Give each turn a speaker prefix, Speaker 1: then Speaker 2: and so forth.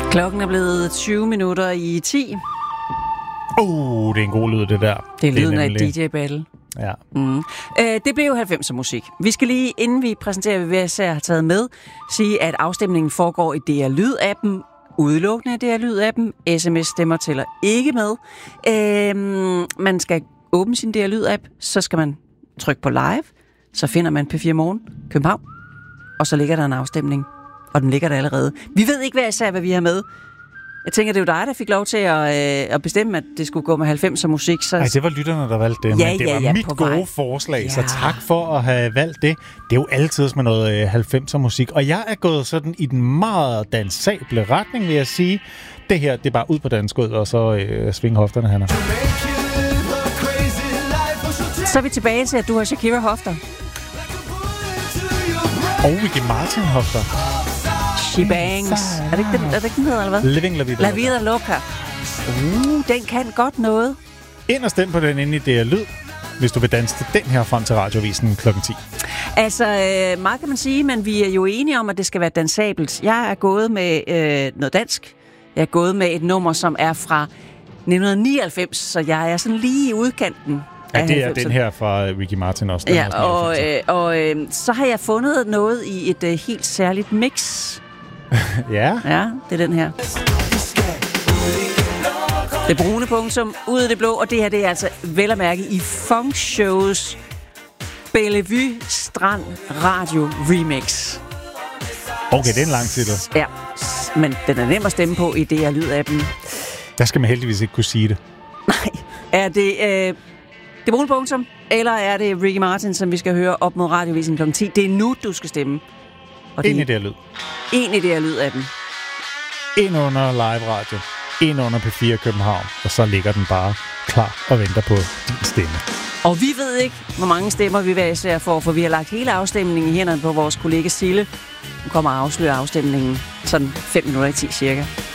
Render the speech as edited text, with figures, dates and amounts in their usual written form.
Speaker 1: Klokken er blevet 20 minutter i 10.
Speaker 2: Det er en god lyd, det der.
Speaker 1: Det er lyden af et DJ-battle.
Speaker 2: Ja.
Speaker 1: Det blev jo 90'er musik. Vi skal lige, inden vi præsenterer, hvad vi har taget med, sige, at afstemningen foregår i DR Lyd-appen. Udelukkende af DR Lyd-appen. SMS-stemmer tæller ikke med. Man skal åbne sin DR Lyd-app, så skal man trykke på live, så finder man P4 Morgen, København, og så ligger der en afstemning. Og den ligger der allerede. Vi ved ikke hvad vi har med. Jeg tænker, det er jo dig, der fik lov til at bestemme, at det skulle gå med 90'er musik. Så...
Speaker 2: Ej, det var lytterne, der valgte det.
Speaker 1: Ja,
Speaker 2: men det var mit gode forslag, så tak for at have valgt det. Det er jo altid med noget 90'er musik. Og jeg er gået sådan i den meget dansable retning, vil jeg sige. Det her, det er bare ud på danskud, og så svinge hofterne, Hanna.
Speaker 1: Så er vi tilbage til, at du har Shakira-hofter.
Speaker 2: Og Ricky Martin-hofter.
Speaker 1: She Bangs. Er det ikke den hedder, eller hvad?
Speaker 2: Living La Vida.
Speaker 1: La Vida Loca. Den kan godt noget.
Speaker 2: Ind og stem på den inde i DR Lyd, hvis du vil danse til den her frem til radiovisen kl. 10.
Speaker 1: Altså, meget kan man sige, men vi er jo enige om, at det skal være dansabelt. Jeg er gået med noget dansk. Jeg er gået med et nummer, som er fra 1999, så jeg er sådan lige i udkanten.
Speaker 2: Ja, det er den her fra Ricky Martin også.
Speaker 1: Ja, og så har jeg fundet noget i et helt særligt mix.
Speaker 2: Ja?
Speaker 1: Ja, det er den her. Det brune punktum, ud af det blå, og det her det er altså vel at mærke i Funk Shows Bellevue Strand Radio Remix.
Speaker 2: Okay, det er en lang titel.
Speaker 1: Ja, men den er nem at stemme på i DR Lyd-appen.
Speaker 2: Der skal man heldigvis ikke kunne sige det.
Speaker 1: Nej, er det det brune punktum, eller er det Ricky Martin, som vi skal høre op mod radiovisen kl. 10? Det er nu, du skal stemme. Og
Speaker 2: en i DR Lyd.
Speaker 1: En i DR Lyd-appen.
Speaker 2: En under live radio. En under P4 København. Og så ligger den bare klar og venter på din stemme.
Speaker 1: Og vi ved ikke, hvor mange stemmer vi hver især får, for vi har lagt hele afstemningen i hænderne på vores kollega Sille. Hun kommer og afslører afstemningen sådan 5 minutter i 10 cirka.